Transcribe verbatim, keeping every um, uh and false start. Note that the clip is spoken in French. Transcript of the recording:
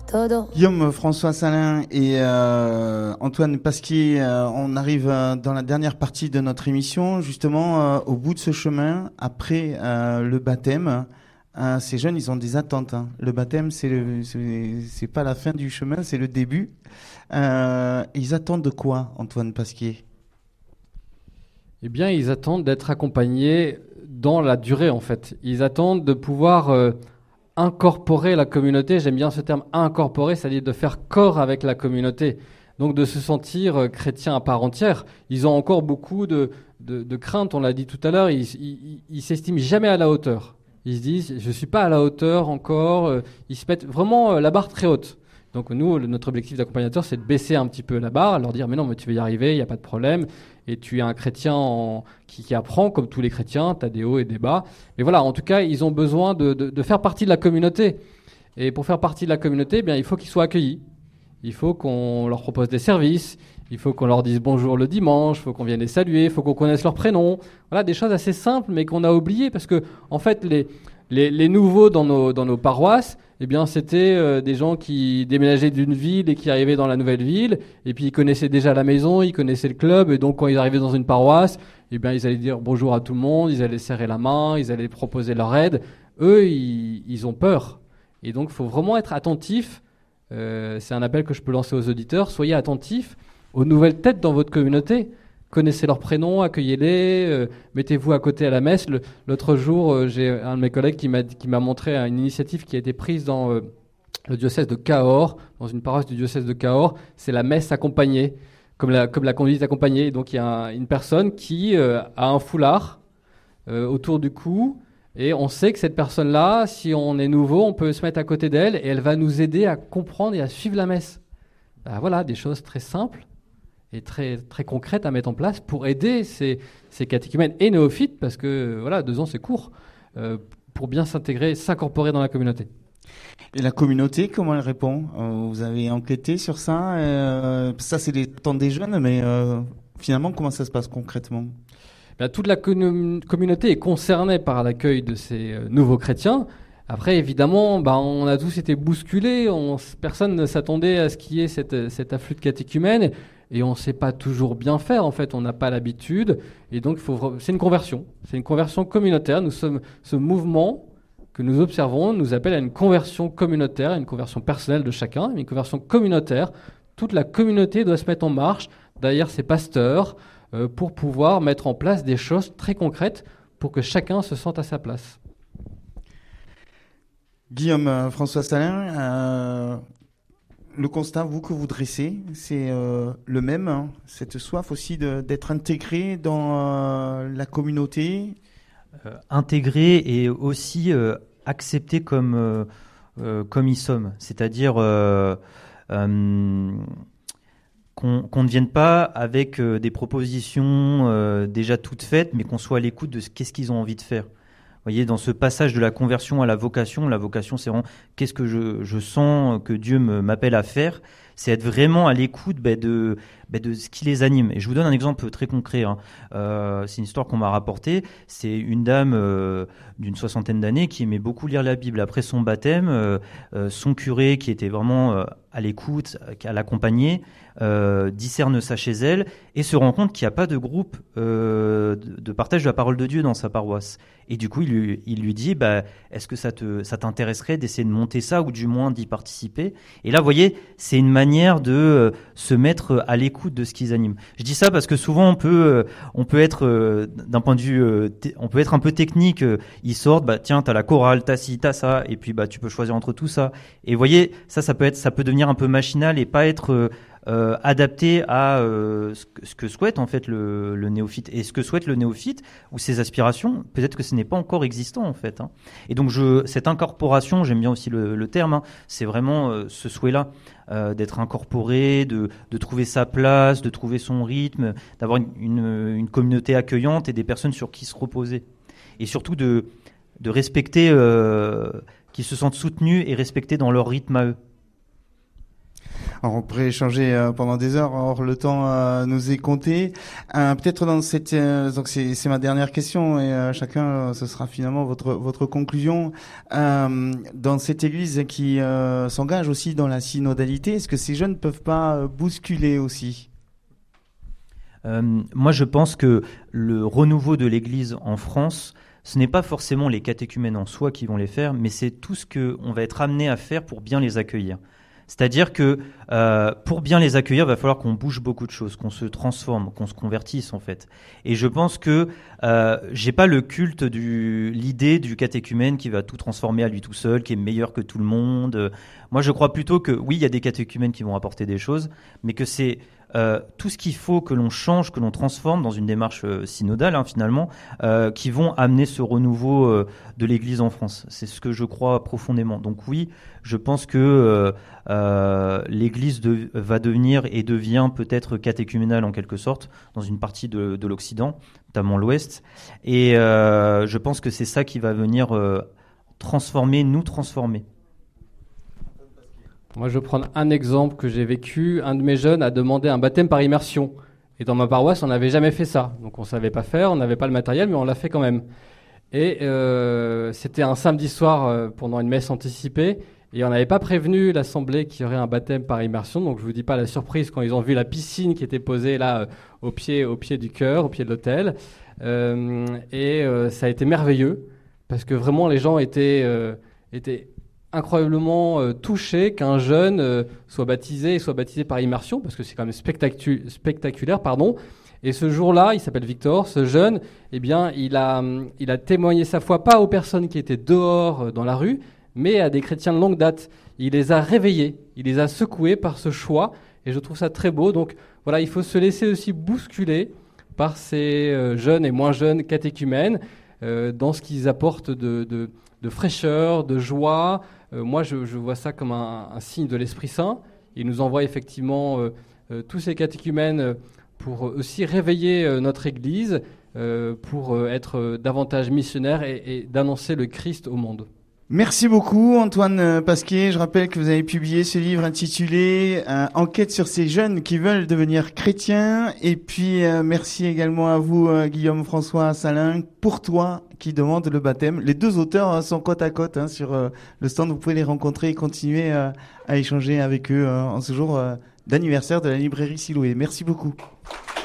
Guillaume, François Salin et euh, Antoine Pasquier, euh, on arrive euh, dans la dernière partie de notre émission, justement euh, au bout de ce chemin, après euh, le baptême. Euh, ces jeunes, ils ont des attentes. Hein. Le baptême, c'est, le, c'est, c'est pas la fin du chemin, c'est le début. Euh, ils attendent de quoi, Antoine Pasquier ? Eh bien, ils attendent d'être accompagnés dans la durée, en fait. Ils attendent de pouvoir euh, incorporer la communauté. J'aime bien ce terme incorporer, c'est-à-dire de faire corps avec la communauté. Donc, de se sentir euh, chrétien à part entière. Ils ont encore beaucoup de, de, de craintes, on l'a dit tout à l'heure. Ils, ils, ils s'estiment jamais à la hauteur. Ils se disent, je suis pas à la hauteur encore. Ils se mettent vraiment la barre très haute. Donc nous, notre objectif d'accompagnateur, c'est de baisser un petit peu la barre, leur dire, mais non, mais tu vas y arriver, il n'y a pas de problème. Et tu es un chrétien en, qui, qui apprend, comme tous les chrétiens, tu as des hauts et des bas. Mais voilà, en tout cas, ils ont besoin de, de, de faire partie de la communauté. Et pour faire partie de la communauté, eh bien, il faut qu'ils soient accueillis. Il faut qu'on leur propose des services. Il faut qu'on leur dise bonjour le dimanche, il faut qu'on vienne les saluer, il faut qu'on connaisse leur prénom. Voilà, des choses assez simples, mais qu'on a oubliées, parce que, en fait, les, les, les nouveaux dans nos, dans nos paroisses, eh bien, c'était euh, des gens qui déménageaient d'une ville et qui arrivaient dans la nouvelle ville, et puis ils connaissaient déjà la maison, ils connaissaient le club, et donc quand ils arrivaient dans une paroisse, eh bien, ils allaient dire bonjour à tout le monde, ils allaient serrer la main, ils allaient proposer leur aide. Eux, ils, ils ont peur. Et donc, il faut vraiment être attentif. Euh, c'est un appel que je peux lancer aux auditeurs. Soyez attentifs aux nouvelles têtes dans votre communauté. Connaissez leurs prénoms, accueillez-les, euh, mettez-vous à côté à la messe. Le, l'autre jour, euh, j'ai un de mes collègues qui m'a, qui m'a montré une initiative qui a été prise dans euh, le diocèse de Cahors, dans une paroisse du diocèse de Cahors. C'est la messe accompagnée, comme la, comme la conduite accompagnée. Donc il y a un, une personne qui euh, a un foulard euh, autour du cou, et on sait que cette personne-là, si on est nouveau, on peut se mettre à côté d'elle, et elle va nous aider à comprendre et à suivre la messe. Ben voilà, des choses très simples et très, très concrètes à mettre en place pour aider ces, ces catéchumènes et néophytes, parce que voilà, deux ans c'est court, euh, pour bien s'intégrer, s'incorporer dans la communauté. Et la communauté, comment elle répond ? euh, Vous avez enquêté sur ça euh, Ça, c'est les temps des jeunes, mais euh, finalement, comment ça se passe concrètement ? Bien, toute la com- communauté est concernée par l'accueil de ces euh, nouveaux chrétiens. Après, évidemment, bah, on a tous été bousculés. On, personne ne s'attendait à ce qu'il y ait cette, cet afflux de catéchumènes. Et on ne sait pas toujours bien faire, en fait. On n'a pas l'habitude. Et donc, il faut, c'est une conversion. C'est une conversion communautaire. Nous sommes, ce mouvement que nous observons nous appelle à une conversion communautaire, une conversion personnelle de chacun, mais une conversion communautaire. Toute la communauté doit se mettre en marche derrière ses pasteurs euh, pour pouvoir mettre en place des choses très concrètes pour que chacun se sente à sa place. Guillaume, euh, François Salin, euh, le constat, vous, que vous dressez, c'est euh, le même, hein, cette soif aussi de, d'être intégré dans euh, la communauté. Euh, intégré et aussi euh, accepté comme, euh, euh, comme ils sommes. C'est-à-dire euh, euh, qu'on, qu'on ne vienne pas avec euh, des propositions euh, déjà toutes faites, mais qu'on soit à l'écoute de ce, qu'est-ce qu'ils ont envie de faire. Vous voyez, dans ce passage de la conversion à la vocation, la vocation, c'est vraiment qu'est-ce que je, je sens que Dieu me, m'appelle à faire. C'est être vraiment à l'écoute bah, de, bah, de ce qui les anime. Et je vous donne un exemple très concret. Hein. Euh, c'est une histoire qu'on m'a rapportée. C'est une dame euh, d'une soixantaine d'années qui aimait beaucoup lire la Bible. Après son baptême, euh, euh, son curé, qui était vraiment euh, à l'écoute, à l'accompagner, euh, discerne ça chez elle et se rend compte qu'il n'y a pas de groupe euh, de, de partage de la parole de Dieu dans sa paroisse. Et du coup, il lui, il lui dit, bah, est-ce que ça, te, ça t'intéresserait d'essayer de monter ça ou du moins d'y participer ? Et là, vous voyez, c'est une manière de euh, se mettre à l'écoute de ce qu'ils animent. Je dis ça parce que souvent, on peut, euh, on peut être, euh, d'un point de vue, euh, t- on peut être un peu technique. Euh, ils sortent, bah, tiens, t'as la chorale, t'as ci, t'as ça, et puis bah, tu peux choisir entre tout ça. Et vous voyez, ça, ça peut être, ça peut devenir un peu machinal et pas être euh, Euh, adapté à euh, ce, que, ce que souhaite en fait le, le néophyte et ce que souhaite le néophyte ou ses aspirations, peut-être que ce n'est pas encore existant en fait. Hein. Et donc je, cette incorporation, j'aime bien aussi le, le terme, hein, c'est vraiment euh, ce souhait-là euh, d'être incorporé, de, de trouver sa place, de trouver son rythme, d'avoir une, une, une communauté accueillante et des personnes sur qui se reposer. Et surtout de, de respecter, euh, qui se sentent soutenus et respectés dans leur rythme à eux. Alors on pourrait échanger euh, pendant des heures. Or le temps euh, nous est compté. Euh, peut-être dans cette euh, donc c'est c'est ma dernière question et euh, chacun euh, ce sera finalement votre votre conclusion. Euh, dans cette Église qui euh, s'engage aussi dans la synodalité, est-ce que ces jeunes ne peuvent pas euh, bousculer aussi? Euh, moi, je pense que le renouveau de l'Église en France, ce n'est pas forcément les catéchumènes en soi qui vont les faire, mais c'est tout ce qu'on va être amené à faire pour bien les accueillir. C'est-à-dire que euh, pour bien les accueillir, il va falloir qu'on bouge beaucoup de choses, qu'on se transforme, qu'on se convertisse en fait. Et je pense que euh, j'ai pas le culte du l'idée du catéchumène qui va tout transformer à lui tout seul, qui est meilleur que tout le monde. Moi, je crois plutôt que oui, il y a des catéchumènes qui vont apporter des choses, mais que c'est euh, tout ce qu'il faut que l'on change, que l'on transforme dans une démarche euh, synodale hein, finalement, euh, qui vont amener ce renouveau euh, de l'Église en France. C'est ce que je crois profondément. Donc oui, je pense que euh, euh, l'Église de, va devenir et devient peut-être catéchuménale en quelque sorte dans une partie de, de l'Occident, notamment l'Ouest. Et euh, je pense que c'est ça qui va venir euh, transformer, nous transformer. Moi, je vais prendre un exemple que j'ai vécu. Un de mes jeunes a demandé un baptême par immersion. Et dans ma paroisse, on n'avait jamais fait ça. Donc, on ne savait pas faire, on n'avait pas le matériel, mais on l'a fait quand même. Et euh, c'était un samedi soir euh, pendant une messe anticipée. Et on n'avait pas prévenu l'assemblée qu'il y aurait un baptême par immersion. Donc, je ne vous dis pas la surprise quand ils ont vu la piscine qui était posée là, euh, au pied, au pied du chœur, au pied de l'autel. Euh, et euh, ça a été merveilleux. Parce que vraiment, les gens étaient... Euh, étaient incroyablement euh, touché qu'un jeune euh, soit baptisé et soit baptisé par immersion, parce que c'est quand même spectacu- spectaculaire, pardon. Et ce jour-là, il s'appelle Victor, ce jeune, eh bien, il a, il a témoigné sa foi pas aux personnes qui étaient dehors euh, dans la rue, mais à des chrétiens de longue date. Il les a réveillés, il les a secoués par ce choix, et je trouve ça très beau. Donc voilà, il faut se laisser aussi bousculer par ces euh, jeunes et moins jeunes catéchumènes euh, dans ce qu'ils apportent de, de, de fraîcheur, de joie. Euh, moi, je, je vois ça comme un, un signe de l'Esprit Saint. Il nous envoie effectivement euh, euh, tous ces catéchumènes euh, pour aussi réveiller euh, notre Église, euh, pour euh, être euh, davantage missionnaires et, et d'annoncer le Christ au monde. Merci beaucoup Antoine Pasquier. Je rappelle que vous avez publié ce livre intitulé euh, « Enquête sur ces jeunes qui veulent devenir chrétiens ». Et puis euh, merci également à vous euh, Guillaume-François Salin, pour toi qui demande le baptême. Les deux auteurs hein, sont côte à côte hein, sur euh, le stand. Vous pouvez les rencontrer et continuer euh, à échanger avec eux euh, en ce jour euh, d'anniversaire de la librairie Siloué. Merci beaucoup.